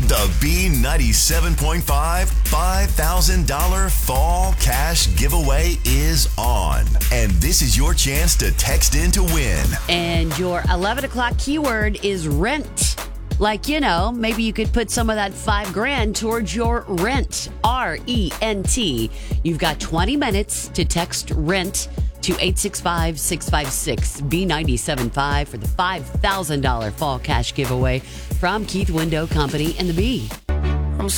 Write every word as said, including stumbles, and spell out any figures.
The B ninety-seven point five five thousand dollars Fall Cash Giveaway is on. And this is your chance to text in to win. And your eleven o'clock keyword is rent. Like, you know, maybe you could put some of that five grand towards your rent. R E N T. You've got twenty minutes to text rent to eight six five, six five six, B ninety-seven point five for the five thousand dollars Fall Cash Giveaway from Keith Window Company and the Bee.